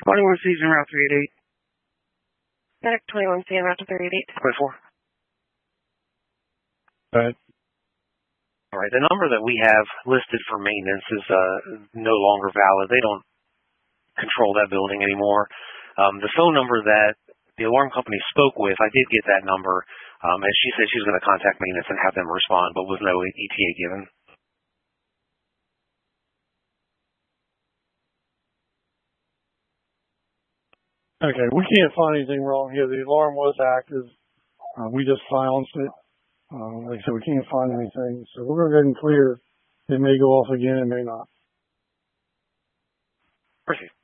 21 season route 388. Medic 21 CN route to 388. 24. Go ahead. All right, the number that we have listed for maintenance is no longer valid. They don't control that building anymore. The phone number that the alarm company spoke with, I did get that number, and she said she was going to contact maintenance and have them respond, but with no ETA given. Okay, we can't find anything wrong here. The alarm was active. We just silenced it. Like I said, we can't find anything. So we're going to go ahead and clear. It may go off again, it may not. Perfect.